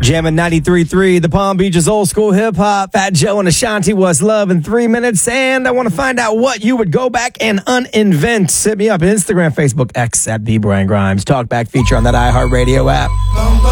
Jamming 93.3, the Palm Beaches old school hip hop. Fat Joe and Ashanti was love in 3 minutes. And I want to find out what you would go back and uninvent. Hit me up on Instagram, Facebook, X at The Brian Grimes. Talkback feature on that iHeartRadio app.